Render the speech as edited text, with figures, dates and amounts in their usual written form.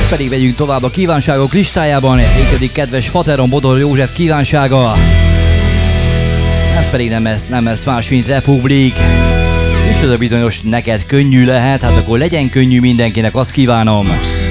Pedig megyünk tovább a kívánságok listájában. Érkezik kedves Fateron Bodor József kívánsága. Ez pedig nem lesz más, mint Republik. És az a bizonyos neked könnyű lehet, hát akkor legyen könnyű mindenkinek, azt kívánom.